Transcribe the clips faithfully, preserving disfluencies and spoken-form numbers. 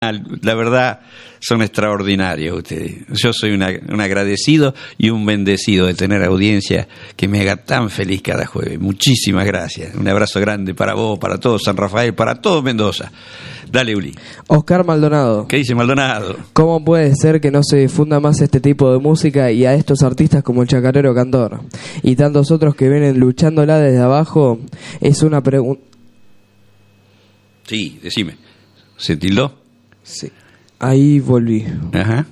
La verdad, son extraordinarios ustedes. Yo soy una, un agradecido y un bendecido de tener audiencia que me haga tan feliz cada jueves. Muchísimas gracias. Un abrazo grande para vos, para todo San Rafael, para todo Mendoza. Dale, Uli. Oscar Maldonado. ¿Qué dice Maldonado? ¿Cómo puede ser que no se difunda más este tipo de música y a estos artistas como el Chacarero Cantor y tantos otros que vienen luchándola desde abajo? Es una pregunta... Sí, decime. ¿Se tildó? Sí. Ahí volví. Ajá.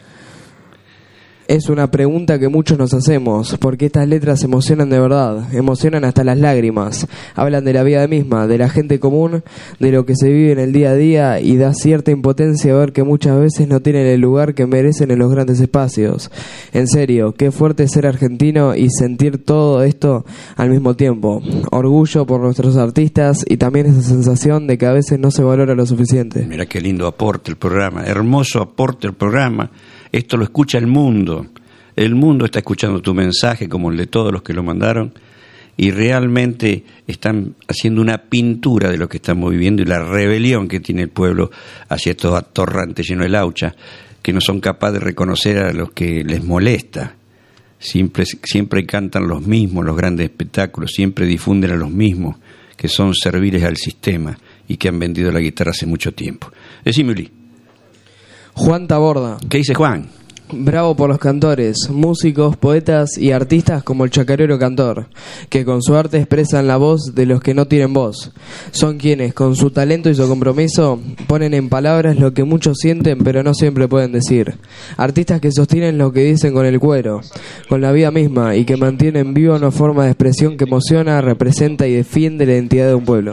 Es una pregunta que muchos nos hacemos, porque estas letras emocionan de verdad, emocionan hasta las lágrimas, hablan de la vida misma, de la gente común, de lo que se vive en el día a día y da cierta impotencia ver que muchas veces no tienen el lugar que merecen en los grandes espacios. En serio, qué fuerte ser argentino y sentir todo esto al mismo tiempo. Orgullo por nuestros artistas y también esa sensación de que a veces no se valora lo suficiente. Mira qué lindo aporte el programa, hermoso aporte el programa. Esto lo escucha el mundo. El mundo está escuchando tu mensaje, como el de todos los que lo mandaron, y realmente están haciendo una pintura de lo que estamos viviendo y la rebelión que tiene el pueblo hacia estos atorrantes llenos de laucha, que no son capaces de reconocer a los que les molesta. Siempre, siempre cantan los mismos, los grandes espectáculos, siempre difunden a los mismos, que son serviles al sistema y que han vendido la guitarra hace mucho tiempo. Decime, Uli. Juan Taborda. ¿Qué dice Juan? Bravo por los cantores, músicos, poetas y artistas como el Chacarero Cantor, que con su arte expresan la voz de los que no tienen voz. Son quienes, con su talento y su compromiso, ponen en palabras lo que muchos sienten pero no siempre pueden decir. Artistas que sostienen lo que dicen con el cuero, con la vida misma, y que mantienen viva una forma de expresión que emociona, representa y defiende la identidad de un pueblo.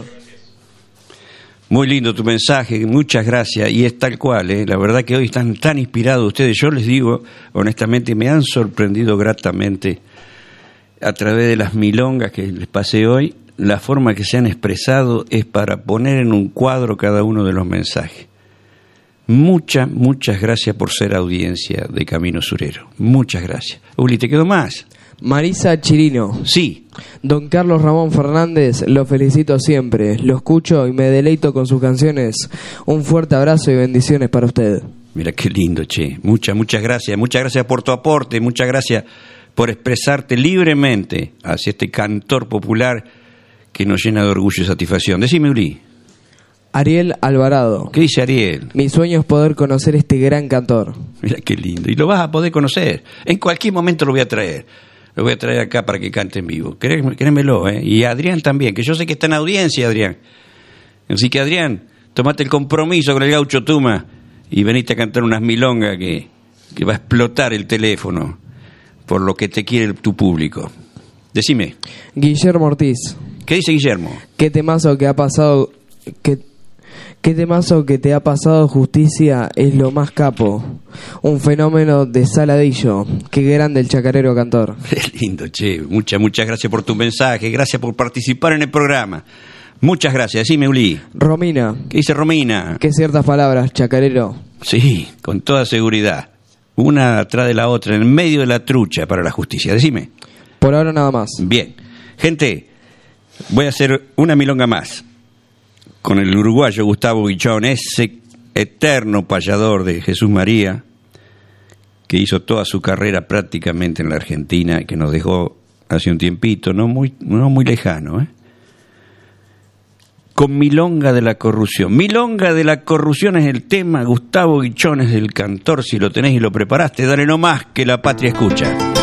Muy lindo tu mensaje, muchas gracias, y es tal cual, ¿eh? La verdad que hoy están tan inspirados ustedes. Yo les digo, honestamente, me han sorprendido gratamente a través de las milongas que les pasé hoy. La forma que se han expresado es para poner en un cuadro cada uno de los mensajes. Muchas, muchas gracias por ser audiencia de Camino Surero. Muchas gracias. Uli, ¿te quedó más? Marisa Chirino. Sí. Don Carlos Ramón Fernández, lo felicito siempre, lo escucho y me deleito con sus canciones. Un fuerte abrazo y bendiciones para usted. Mira qué lindo, che. Muchas, muchas gracias. Muchas gracias por tu aporte, muchas gracias por expresarte libremente hacia este cantor popular que nos llena de orgullo y satisfacción. Decime, Uli. Ariel Alvarado. ¿Qué dice Ariel? Mi sueño es poder conocer este gran cantor. Mira qué lindo. Y lo vas a poder conocer. En cualquier momento lo voy a traer. Lo voy a traer acá para que cante en vivo. Créemelo, ¿eh? Y Adrián también, que yo sé que está en audiencia, Adrián. Así que, Adrián, tomate el compromiso con el Gaucho Tuma y veniste a cantar unas milongas que, que va a explotar el teléfono por lo que te quiere tu público. Decime. Guillermo Ortiz. ¿Qué dice Guillermo? ¿Qué temazo que ha pasado... que ¿Qué temazo que te ha pasado, Justicia? Es lo más capo. Un fenómeno de Saladillo. Qué grande el Chacarero Cantor. Qué lindo, che. Muchas, muchas gracias por tu mensaje. Gracias por participar en el programa. Muchas gracias. Decime, Uli. Romina. ¿Qué dice Romina? Qué ciertas palabras, Chacarero. Sí, con toda seguridad. Una atrás de la otra, en medio de la trucha para la justicia. Decime. Por ahora nada más. Bien. Gente, voy a hacer una milonga más con el uruguayo Gustavo Guichón, ese eterno payador de Jesús María, que hizo toda su carrera prácticamente en la Argentina, que nos dejó hace un tiempito, no muy, no muy lejano, ¿eh? Con Milonga de la Corrupción. Milonga de la Corrupción es el tema, Gustavo Guichón es el cantor, si lo tenés y lo preparaste, dale nomás que la patria escucha.